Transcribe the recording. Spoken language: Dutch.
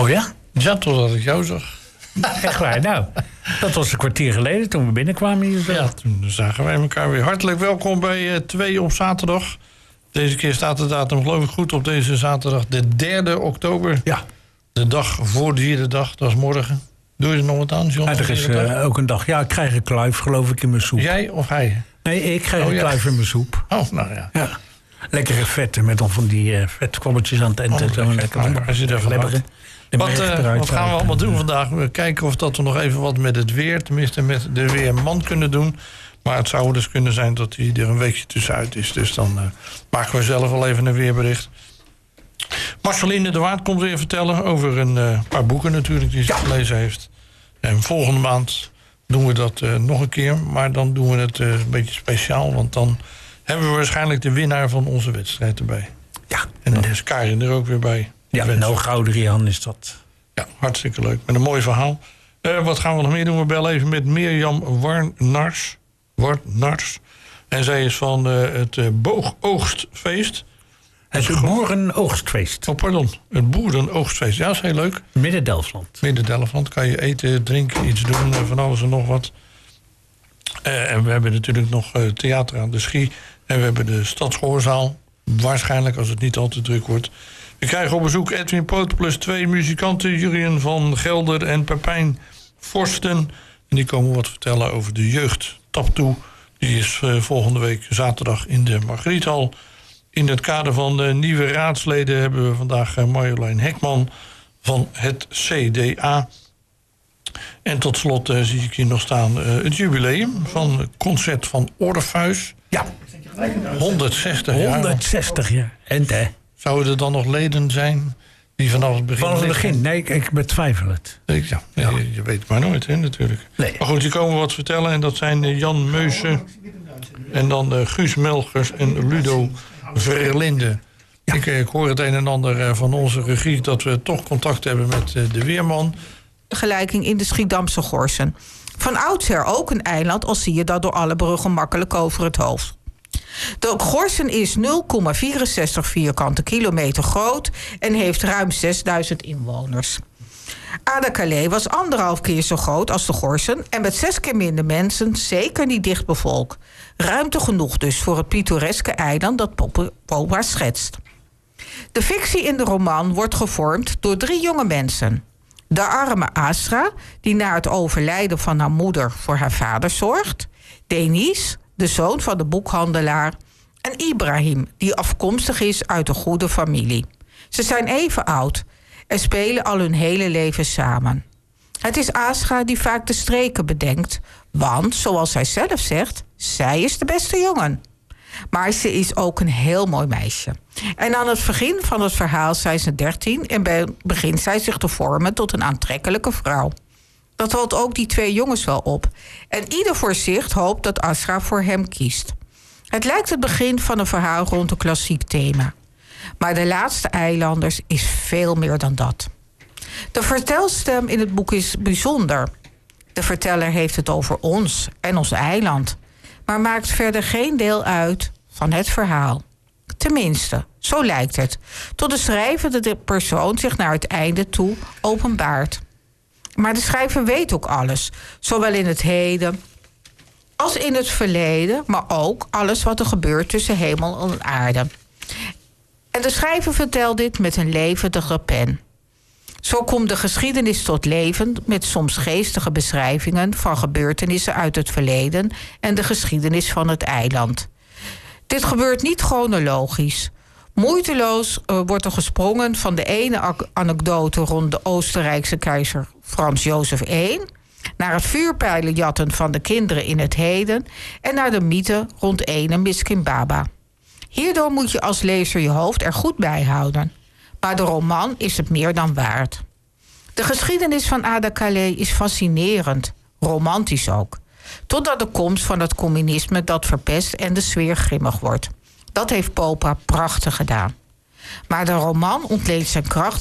Oh ja? Ja, totdat ik jou zag. Echt waar, nou. Dat was een kwartier geleden toen we binnenkwamen hier. Ja, toen zagen wij elkaar weer. Hartelijk welkom bij 2 op zaterdag. Deze keer staat de datum geloof ik goed op deze zaterdag, de 3e oktober. Ja. De dag voor Dierendag, dat is morgen. Doe je er nog wat aan, John? Er is ook een dag. Ja, ik krijg een kluif geloof ik in mijn soep. Jij of hij? Nee, ik krijg een kluif in mijn soep. Oh, nou ja. Ja. Lekkere vetten met dan van die vetkwalletjes aan het eind. Als je ervan houdt. Wat gaan we allemaal doen vandaag? We kijken of dat we nog even wat met het weer, tenminste met de weerman kunnen doen. Maar het zou dus kunnen zijn dat hij er een weekje tussenuit is. Dus dan maken we zelf wel even een weerbericht. Marceline de Waard komt weer vertellen over een paar boeken natuurlijk die ze gelezen heeft. En volgende maand doen we dat nog een keer. Maar dan doen we het een beetje speciaal. Want dan hebben we waarschijnlijk de winnaar van onze wedstrijd erbij. Ja. En dan is Karin er ook weer bij. Ja, nou Goudrian is dat. Ja, hartstikke leuk. Met een mooi verhaal. Wat gaan we nog meer doen? We bellen even met Mirjam Warnars. En zij is van het Boogoogstfeest. Het Boerenoogstfeest. Oh, pardon. Het Boerenoogstfeest. Ja, dat is heel leuk. Midden-Delfland. Kan je eten, drinken, iets doen, van alles en nog wat. En we hebben natuurlijk nog theater aan de Schie. En we hebben de Stadsgehoorzaal. Waarschijnlijk, als het niet al te druk wordt. We krijgen op bezoek Edwin Poot plus 2 muzikanten. Jurien van Gelder en Pepijn Forsten. En die komen wat vertellen over de jeugd Taptoe. Die is volgende week zaterdag in de Margriethal. In het kader van de nieuwe raadsleden hebben we vandaag Marjolein Hekman van het CDA. En tot slot zie ik hier nog staan het jubileum van het concert van Orpheus. Ja. 160 jaar. 160 jaar. En zouden er dan nog leden zijn die vanaf het begin... Vanaf het begin? Nee, ik betwijfel het. Ja. Je weet het maar nooit, hè, natuurlijk. Nee. Maar goed, die komen wat vertellen. En dat zijn Jan Meusen en dan Guus Melgers en Ludo Verlinde. Ja. Ik hoor het een en ander van onze regie dat we toch contact hebben met de weerman. Vergelijking in de Schiedamse Gorsen. Van oudsher ook een eiland, al zie je dat door alle bruggen makkelijk over het hoofd. De Gorsen is 0,64 vierkante kilometer groot en heeft ruim 6000 inwoners. Ada-Calais was 1,5 keer zo groot als de Gorsen en met 6 keer minder mensen, zeker niet dicht bevolkt. Ruimte genoeg dus voor het pittoreske eiland dat Popa schetst. De fictie in de roman wordt gevormd door 3 jonge mensen. De arme Asra, die na het overlijden van haar moeder voor haar vader zorgt. Denis, de zoon van de boekhandelaar. En Ibrahim, die afkomstig is uit een goede familie. Ze zijn even oud en spelen al hun hele leven samen. Het is Asra die vaak de streken bedenkt, want, zoals zij zelf zegt, zij is de beste jongen. Maar ze is ook een heel mooi meisje. En aan het begin van het verhaal zijn ze 13 en begint zij zich te vormen tot een aantrekkelijke vrouw. Dat valt ook die 2 jongens wel op. En ieder voor zich hoopt dat Asra voor hem kiest. Het lijkt het begin van een verhaal rond een klassiek thema. Maar De Laatste Eilanders is veel meer dan dat. De vertelstem in het boek is bijzonder. De verteller heeft het over ons en ons eiland, maar maakt verder geen deel uit van het verhaal. Tenminste, zo lijkt het, tot de schrijvende persoon zich naar het einde toe openbaart. Maar de schrijver weet ook alles, zowel in het heden als in het verleden, maar ook alles wat er gebeurt tussen hemel en aarde. En de schrijver vertelt dit met een levendige pen. Zo komt de geschiedenis tot leven met soms geestige beschrijvingen van gebeurtenissen uit het verleden en de geschiedenis van het eiland. Dit gebeurt niet chronologisch. Moeiteloos wordt er gesprongen van de ene anekdote rond de Oostenrijkse keizer Frans Jozef I naar het vuurpijlenjatten van de kinderen in het heden en naar de mythe rond ene Miskin Baba. Hierdoor moet je als lezer je hoofd er goed bij houden. Maar de roman is het meer dan waard. De geschiedenis van Ada-Calais is fascinerend, romantisch ook. Totdat de komst van het communisme dat verpest en de sfeer grimmig wordt. Dat heeft Popa prachtig gedaan. Maar de roman ontleent zijn kracht